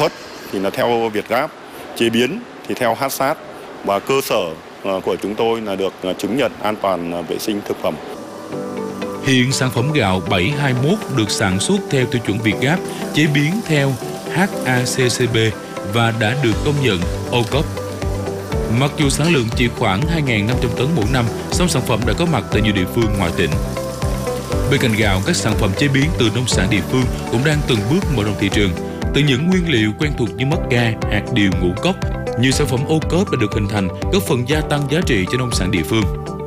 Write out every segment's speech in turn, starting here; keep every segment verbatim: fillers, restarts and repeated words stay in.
xuất thì là theo Việt Gáp, chế biến thì theo hát sát và cơ sở của chúng tôi là được chứng nhận an toàn vệ sinh thực phẩm. Hiện sản phẩm gạo bảy hai mốt được sản xuất theo tiêu chuẩn Việt Gáp, chế biến theo hát a xê xê bê và đã được công nhận ô cốp. Mặc dù sản lượng chỉ khoảng hai nghìn năm trăm tấn mỗi năm, song sản phẩm đã có mặt tại nhiều địa phương ngoài tỉnh. Bên cạnh gạo, các sản phẩm chế biến từ nông sản địa phương cũng đang từng bước mở rộng thị trường. Từ những nguyên liệu quen thuộc như mắc ca, hạt điều, ngũ cốc, nhiều sản phẩm ô cốp đã được hình thành, góp phần gia tăng giá trị cho nông sản địa phương.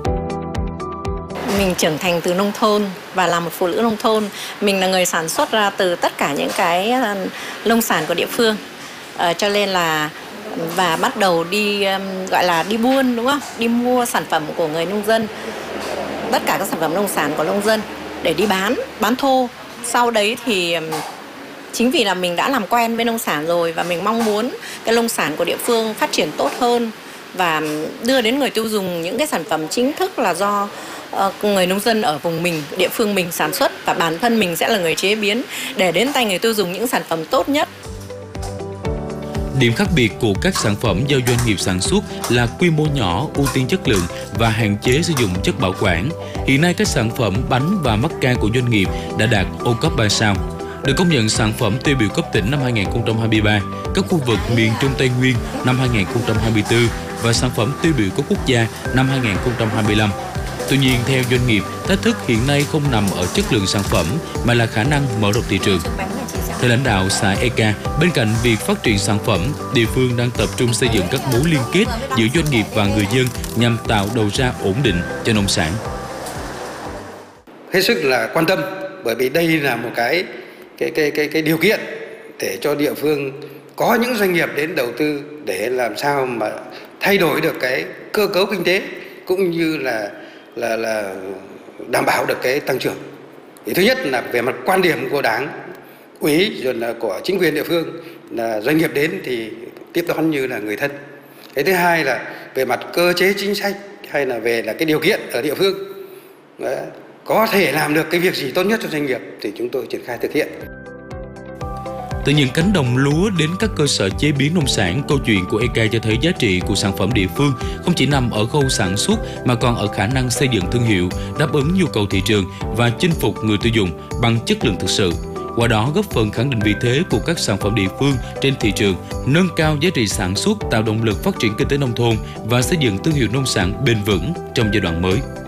Mình trưởng thành từ nông thôn và là một phụ nữ nông thôn. Mình là người sản xuất ra từ tất cả những cái nông sản của địa phương. À, cho nên là và bắt đầu đi gọi là đi buôn, đúng không? Đi mua sản phẩm của người nông dân, tất cả các sản phẩm nông sản của nông dân để đi bán, bán thô. Sau đấy thì chính vì là mình đã làm quen với nông sản rồi và mình mong muốn cái nông sản của địa phương phát triển tốt hơn và đưa đến người tiêu dùng những cái sản phẩm chính thức là do uh, người nông dân ở vùng mình, địa phương mình sản xuất, và bản thân mình sẽ là người chế biến để đến tay người tiêu dùng những sản phẩm tốt nhất. Điểm khác biệt của các sản phẩm do doanh nghiệp sản xuất là quy mô nhỏ, ưu tiên chất lượng và hạn chế sử dụng chất bảo quản. Hiện nay các sản phẩm bánh và mắc ca của doanh nghiệp đã đạt ô cốp ba sao. Được công nhận sản phẩm tiêu biểu cấp tỉnh năm hai nghìn không trăm hai mươi ba, các khu vực miền Trung Tây Nguyên năm hai nghìn không trăm hai mươi tư và sản phẩm tiêu biểu cấp quốc gia năm hai nghìn không trăm hai mươi lăm. Tuy nhiên, theo doanh nghiệp, thách thức hiện nay không nằm ở chất lượng sản phẩm mà là khả năng mở rộng thị trường. Theo lãnh đạo xã e ca, bên cạnh việc phát triển sản phẩm, địa phương đang tập trung xây dựng các mối liên kết giữa doanh nghiệp và người dân nhằm tạo đầu ra ổn định cho nông sản. Hết sức là quan tâm, bởi vì đây là một cái cái cái cái cái điều kiện để cho địa phương có những doanh nghiệp đến đầu tư để làm sao mà thay đổi được cái cơ cấu kinh tế cũng như là là là đảm bảo được cái tăng trưởng. Thì thứ nhất là về mặt quan điểm của Đảng, ủy rồi là của chính quyền địa phương, là doanh nghiệp đến thì tiếp đón như là người thân. Cái thứ hai là về mặt cơ chế chính sách hay là về là cái điều kiện ở địa phương. Đấy, có thể làm được cái việc gì tốt nhất cho doanh nghiệp thì chúng tôi triển khai thực hiện. Từ những cánh đồng lúa đến các cơ sở chế biến nông sản, câu chuyện của e ca cho thấy giá trị của sản phẩm địa phương không chỉ nằm ở khâu sản xuất mà còn ở khả năng xây dựng thương hiệu, đáp ứng nhu cầu thị trường và chinh phục người tiêu dùng bằng chất lượng thực sự. Qua đó góp phần khẳng định vị thế của các sản phẩm địa phương trên thị trường, nâng cao giá trị sản xuất, tạo động lực phát triển kinh tế nông thôn và xây dựng thương hiệu nông sản bền vững trong giai đoạn mới.